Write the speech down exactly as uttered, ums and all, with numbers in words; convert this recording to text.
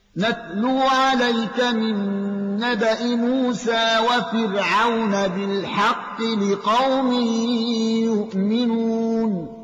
نتلو عليك من نبأ موسى وفرعون بالحق لقوم يؤمنون